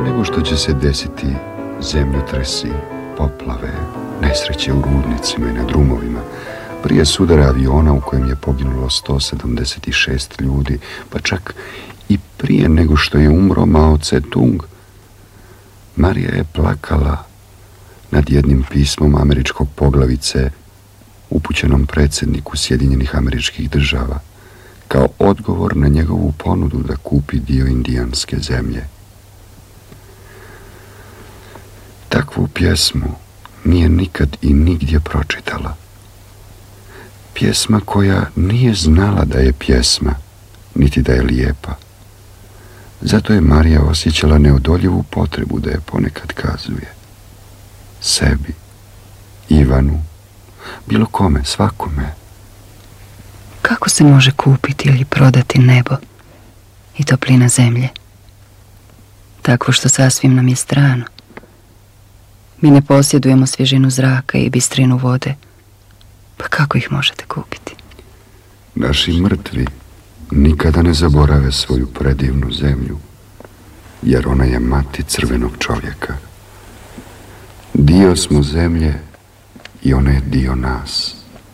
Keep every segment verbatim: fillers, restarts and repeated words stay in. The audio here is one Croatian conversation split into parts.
nego što će se desiti zemljotresi, poplave, nesreće u rudnicima i na drumovima, prije sudara aviona u kojem je poginulo sto sedamdeset šest ljudi, pa čak i prije nego što je umro Mao Tse-tung, Marija je plakala nad jednim pismom američkog poglavice upućenom predsjedniku Sjedinjenih Američkih Država kao odgovor na njegovu ponudu da kupi dio indijanske zemlje. Takvu pjesmu nije nikad i nigdje pročitala. Pjesma koja nije znala da je pjesma, niti da je lijepa. Zato je Marija osjećala neodoljivu potrebu da je ponekad kazuje. Sebi, Ivanu, bilo kome, svakome. Kako se može kupiti ili prodati nebo i toplina zemlje? Takvo što sasvim nam je strano. Mi ne posjedujemo svježinu zraka i bistrinu vode. Pa kako ih možete kupiti? Naši mrtvi nikada ne zaborave svoju predivnu zemlju, jer ona je mati crvenog čovjeka. Dio smo zemlje i ona je dio nas.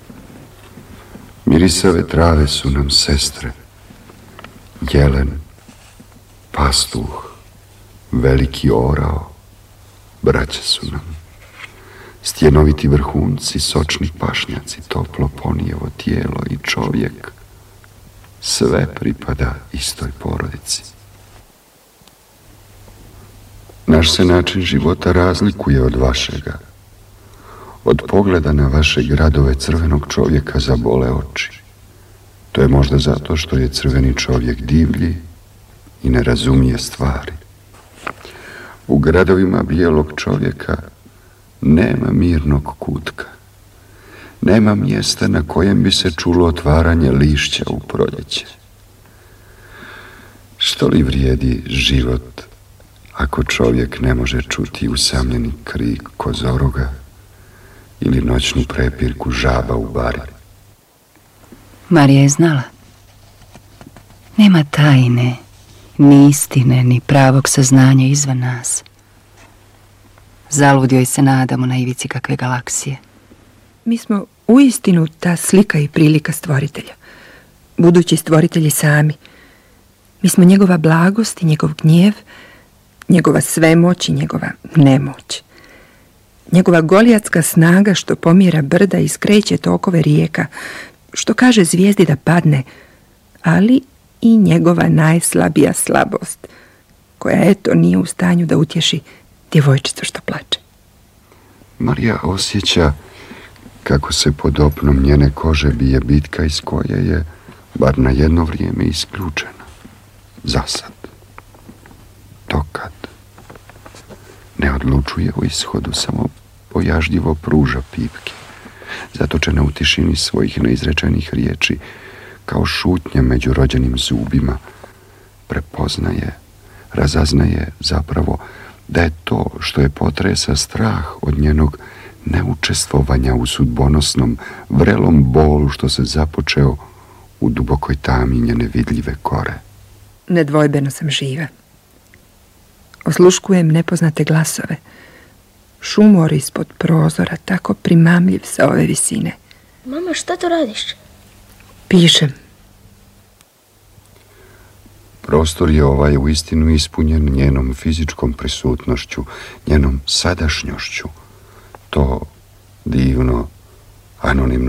Mirisave trave su nam sestre. Jelen, pastuh, veliki orao, braća su nam. Stjenoviti vrhunci, sočni pašnjaci, toplo ponijevo tijelo i čovjek. Sve pripada istoj porodici. Naš se način života razlikuje od vašega. Od pogleda na vaše gradove crvenog čovjeka zabole oči. To je možda zato što je crveni čovjek divlji i ne razumije stvari. U gradovima bijelog čovjeka nema mirnog kutka. Nema mjesta na kojem bi se čulo otvaranje lišća u proljeće. Što li vrijedi život ako čovjek ne može čuti usamljeni krik kozoroga ili noćnu prepirku žaba u bari? Marija je znala. Nema tajne, ni istine, ni pravog saznanja izvan nas. Zaludio se nadamo na ivici kakve galaksije. Mi smo uistinu ta slika i prilika stvoritelja. Budući stvoritelji sami. Mi smo njegova blagost i njegov gnjev, njegova svemoć i njegova nemoć. Njegova golijatska snaga što pomjera brda i skreće tokove rijeka, što kaže zvijezdi da padne, ali i njegova najslabija slabost, koja eto nije u stanju da utješi djevojčicu što plače. Marija osjeća kako se pod opnom njene kože bije bitka iz koje je, bar na jedno vrijeme, isključena. Zasad. Dokad. Ne odlučuje o ishodu, samo bojažljivo pruža pipke, zatočena u tišini svojih neizrečenih riječi, kao šutnja među rođenim zubima, prepoznaje, razaznaje zapravo da je to što je potresa strah od njenog neučestvovanja u sudbonosnom, vrelom bolu što se započeo u dubokoj tami njene vidljive kore. Nedvojbeno sam živa. Osluškujem nepoznate glasove. Šumor ispod prozora, tako primamljiv sa ove visine. Mama, šta to radiš? Pišem. Prostor je ovaj uistinu ispunjen njenom fizičkom prisutnošću, njenom sadašnjošću. To divno, anonimno